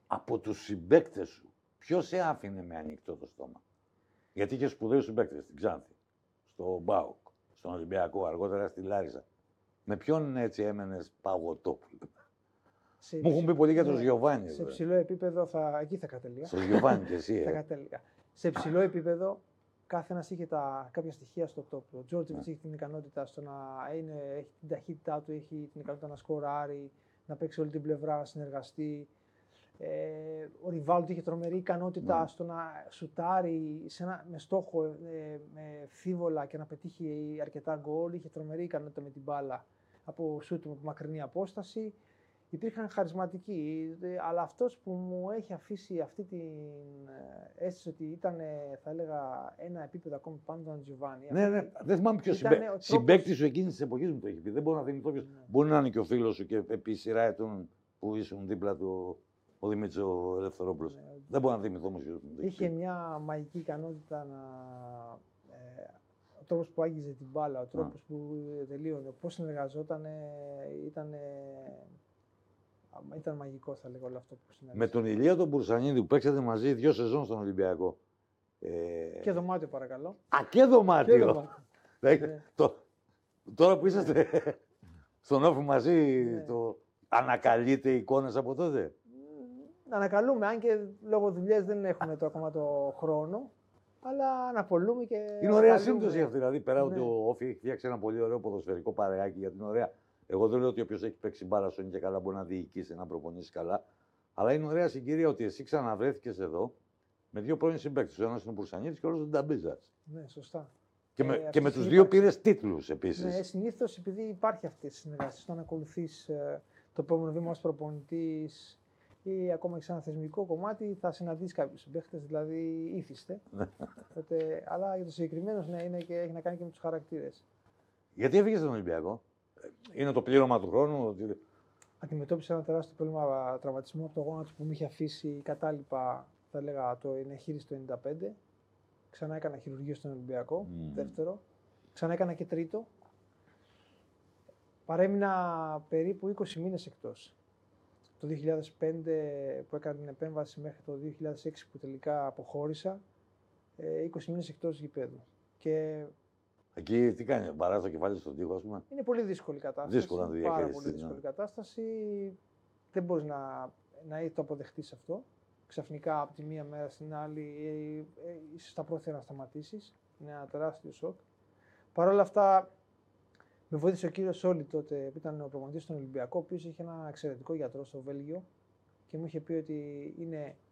από τους συμπαίκτες σου, ποιος σε άφηνε με ανοιχτό το στόμα? Γιατί είχε σπουδαίους συμπαίκτες στην Ξάνθη, στο ΜΠΑΟΚ, στον Ολυμπιακό, αργότερα στη Λάρισα. Με ποιον έτσι έμενες παγωτό? Μου έχουν πει πολύ για τον Γιωβάνι. Σε ψηλό επίπεδο εκεί θα κατέληγα. Στο Γιωβάνι και εσύ. Θα κατέληγα. Σε ψηλό επίπεδο κάθε ένας είχε κάποια στοιχεία στο top. Ο Τζόρτζεβιτς είχε την ικανότητα στο να έχει την ταχύτητά του, έχει την ικανότητα να σκοράρει, να παίξει όλη την πλευρά, να συνεργαστεί. Ο Ριβάλντο είχε τρομερή ικανότητα στο να σουτάρει με στόχο, με φίβολα και να πετύχει αρκετά γκολ. Είχε τρομερή ικανότητα με την μπάλα από σούτ με μακρινή απόσταση. Υπήρχαν χαρισματικοί, αλλά αυτός που μου έχει αφήσει αυτή την αίσθηση ότι ήταν, θα έλεγα, ένα επίπεδο ακόμη πάνω τον Τζιοβάνι. Ναι, δεν θυμάμαι ποιος συμπαίκτης σου εκείνης της εποχής μου το έχει πει. Δεν μπορώ να θυμηθώ ποιος. Μπορεί να είναι και ο φίλος σου και επί σειρά ετών που ήσουν δίπλα του ο Δημήτρης ο Ελευθερόπουλος. Δεν μπορώ να θυμηθώ όμως. Είχε μια μαγική ικανότητα ο τρόπος που άγγιζε την μπάλα, ο τρόπος που τελείωνε, πώς συνεργαζόταν, ήταν μαγικό, θα λέγω, όλο αυτό που συνέβη. Με τον Ηλία τον Μπουρσανίδη που παίξατε μαζί 2 σεζόν στον Ολυμπιακό. Και δωμάτιο, παρακαλώ. Α, και δωμάτιο. Τώρα που είσαστε στον όφη μαζί, ανακαλείτε εικόνες από τότε? Ανακαλούμε, αν και λόγω δουλειές δεν έχουμε ακόμα το χρόνο. Αλλά αναπολούμε και. Είναι ωραία σύμπτωση αυτή. Δηλαδή, πέρα ότι ο Όφη έχει φτιάξει ένα πολύ ωραίο ποδοσφαιρικό παρεάκι για την ωραία. Εγώ δεν λέω ότι όποιος έχει παίξει μπάλα σου είναι και καλά, μπορεί να διοικήσει, να προπονήσει καλά. Αλλά είναι ωραία συγκυρία ότι εσύ ξαναβρέθηκες εδώ με 2 πρώην συμπαίκτες. Ο ένας είναι ο Μπουρσανίδης και ο άλλος ο Νταμπίζας. Ναι, σωστά. Και με τους 2 πήρες τίτλους επίσης. Ναι, συνήθως επειδή υπάρχει αυτή η συνεργασία, όταν ακολουθείς το επόμενο βήμα ως προπονητής ή ακόμα και σε ένα θεσμικό κομμάτι, θα συναντήσεις κάποιους συμπαίκτες, δηλαδή ήθιστε. Αλλά για το συγκεκριμένο έχει να κάνει και με τους χαρακτήρες. Γιατί έφυγες στον Ολυμπιακό? Είναι το πλήρωμα του χρόνου? Αντιμετώπισα ένα τεράστιο πρόβλημα τραυματισμού από το γόνατο που μου είχε αφήσει κατάλοιπα, θα έλεγα, το ενεχείρηση το 1995. Ξανά έκανα χειρουργείο στον Ολυμπιακό, δεύτερο. Ξανά έκανα και τρίτο. Παρέμεινα περίπου 20 μήνες εκτός. Το 2005 που έκανα την επέμβαση μέχρι το 2006 που τελικά αποχώρησα, 20 μήνες εκτός γηπέδου. Και εκεί τι κάνει, παράζει το κεφάλι στον τοίχο, ας πούμε? Είναι πολύ δύσκολη κατάσταση. Δύσκολο να το διαχειριστείς. Πάρα πολύ δύσκολη κατάσταση. Δεν μπορείς να το αποδεχτείς αυτό. Ξαφνικά από τη μία μέρα στην άλλη είσαι στα πρόθυρα να σταματήσεις. Είναι ένα τεράστιο σοκ. Παρ' όλα αυτά, με βοήθησε ο κύριος Σόλι τότε, που ήταν ο προπονητής στον Ολυμπιακό, ο οποίος είχε ένα εξαιρετικό γιατρό στο Βέλγιο και μου είχε πει ότι είναι